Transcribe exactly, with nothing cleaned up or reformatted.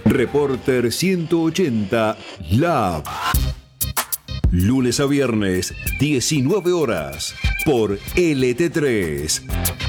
Reporter ciento ochenta Lab. Lunes a viernes, diecinueve horas, por L T tres.